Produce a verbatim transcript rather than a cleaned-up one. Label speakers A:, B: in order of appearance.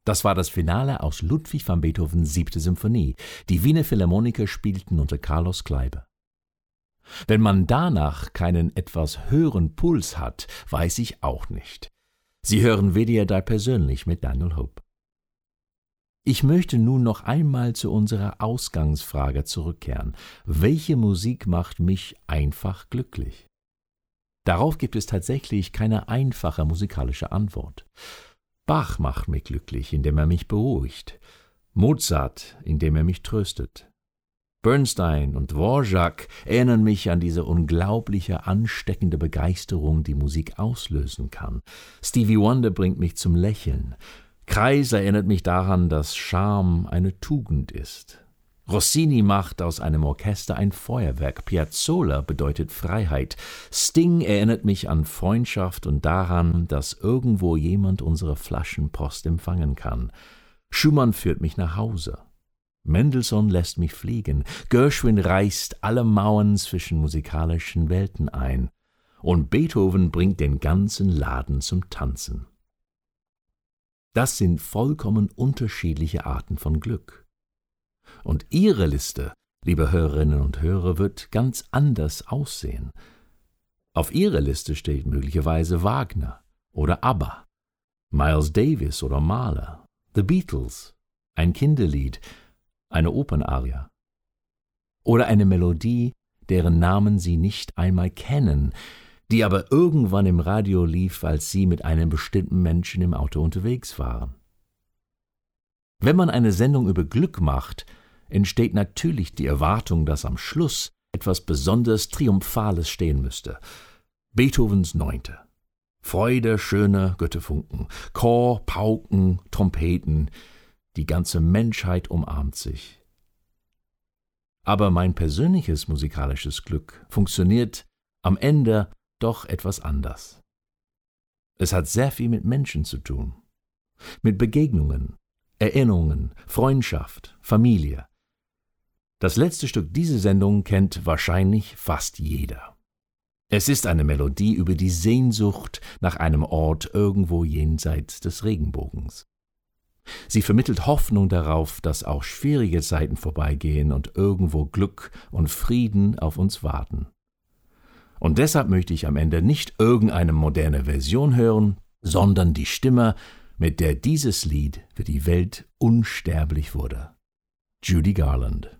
A: Das war das Finale aus Ludwig van Beethovens Siebte Symphonie. Die Wiener Philharmoniker spielten unter Carlos Kleiber. Wenn man danach keinen etwas höheren Puls hat, weiß ich auch nicht. Sie hören W D R drei persönlich mit Daniel Hope. Ich möchte nun noch einmal zu unserer Ausgangsfrage zurückkehren. Welche Musik macht mich einfach glücklich? Darauf gibt es tatsächlich keine einfache musikalische Antwort. Bach macht mich glücklich, indem er mich beruhigt. Mozart, indem er mich tröstet. Bernstein und Dvorak erinnern mich an diese unglaubliche, ansteckende Begeisterung, die Musik auslösen kann. Stevie Wonder bringt mich zum Lächeln. Kreis erinnert mich daran, dass Charme eine Tugend ist. Rossini macht aus einem Orchester ein Feuerwerk. Piazzolla bedeutet Freiheit. Sting erinnert mich an Freundschaft und daran, dass irgendwo jemand unsere Flaschenpost empfangen kann. Schumann führt mich nach Hause. Mendelssohn lässt mich fliegen. Gershwin reißt alle Mauern zwischen musikalischen Welten ein. Und Beethoven bringt den ganzen Laden zum Tanzen. Das sind vollkommen unterschiedliche Arten von Glück. Und Ihre Liste, liebe Hörerinnen und Hörer, wird ganz anders aussehen. Auf Ihrer Liste steht möglicherweise Wagner oder ABBA, Miles Davis oder Mahler, The Beatles, ein Kinderlied, eine Opernarie oder eine Melodie, deren Namen Sie nicht einmal kennen, die aber irgendwann im Radio lief, als Sie mit einem bestimmten Menschen im Auto unterwegs waren. Wenn man eine Sendung über Glück macht, entsteht natürlich die Erwartung, dass am Schluss etwas besonders Triumphales stehen müsste. Beethovens Neunte. Freude, schöne Götterfunken, Chor, Pauken, Trompeten, die ganze Menschheit umarmt sich. Aber mein persönliches musikalisches Glück funktioniert am Ende doch etwas anders. Es hat sehr viel mit Menschen zu tun, mit Begegnungen, Erinnerungen, Freundschaft, Familie. Das letzte Stück dieser Sendung kennt wahrscheinlich fast jeder. Es ist eine Melodie über die Sehnsucht nach einem Ort irgendwo jenseits des Regenbogens. Sie vermittelt Hoffnung darauf, dass auch schwierige Zeiten vorbeigehen und irgendwo Glück und Frieden auf uns warten. Und deshalb möchte ich am Ende nicht irgendeine moderne Version hören, sondern die Stimme, mit der dieses Lied für die Welt unsterblich wurde. Judy Garland.